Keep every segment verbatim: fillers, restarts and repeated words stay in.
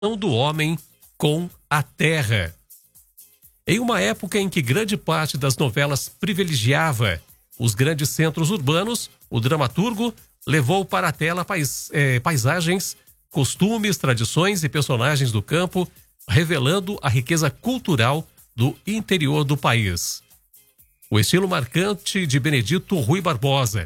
do homem com a terra. Em uma época em que grande parte das novelas privilegiava os grandes centros urbanos, o dramaturgo levou para a tela pais, eh, paisagens, costumes, tradições e personagens do campo, revelando a riqueza cultural do interior do país. O estilo marcante de Benedito Rui Barbosa.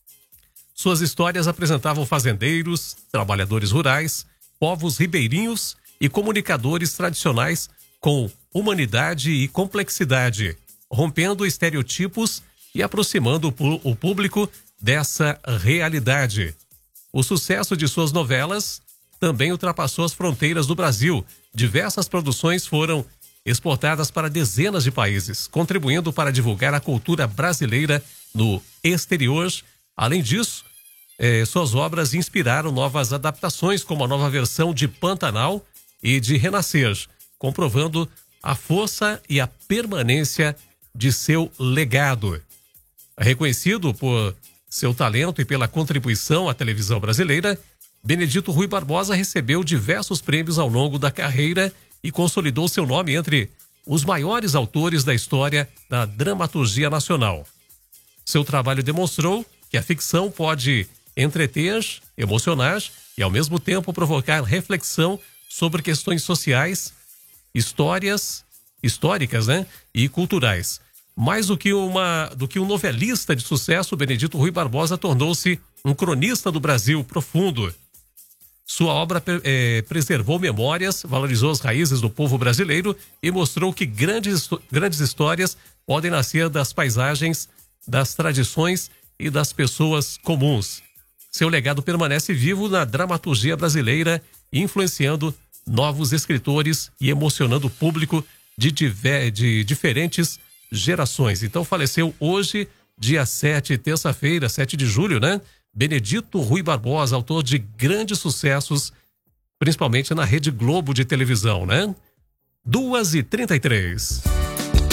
Suas histórias apresentavam fazendeiros, trabalhadores rurais, povos ribeirinhos e comunicadores tradicionais com humanidade e complexidade, rompendo estereotipos e aproximando o público dessa realidade. O sucesso de suas novelas também ultrapassou as fronteiras do Brasil. Diversas produções foram exportadas para dezenas de países, contribuindo para divulgar a cultura brasileira no exterior. Além disso, eh, suas obras inspiraram novas adaptações, como a nova versão de Pantanal e de Renascer, comprovando a força e a permanência de seu legado. Reconhecido por seu talento e pela contribuição à televisão brasileira, Benedito Rui Barbosa recebeu diversos prêmios ao longo da carreira e consolidou seu nome entre os maiores autores da história da dramaturgia nacional. Seu trabalho demonstrou que a ficção pode entreter, emocionar e, ao mesmo tempo, provocar reflexão sobre questões sociais, histórias, históricas, né, e culturais. Mais do que, uma, do que um novelista de sucesso, Benedito Rui Barbosa tornou-se um cronista do Brasil profundo. Sua obra é, preservou memórias, valorizou as raízes do povo brasileiro e mostrou que grandes, grandes histórias podem nascer das paisagens, das tradições e das pessoas comuns. Seu legado permanece vivo na dramaturgia brasileira, influenciando novos escritores e emocionando o público de, diver, de diferentes gerações. Então faleceu hoje, dia sete, terça-feira, sete de julho, né? Benedito Rui Barbosa, autor de grandes sucessos, principalmente na Rede Globo de televisão, né? duas e trinta e três.